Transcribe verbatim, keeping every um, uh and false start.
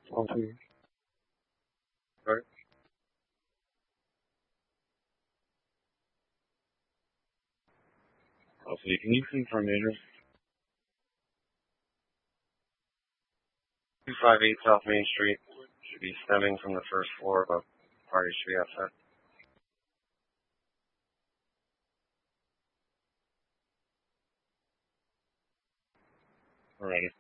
Okay. Right. Okay. Can you confirm the address? two five eight South Main Street. Should be stemming from the first floor, but party should be outside. Alrighty.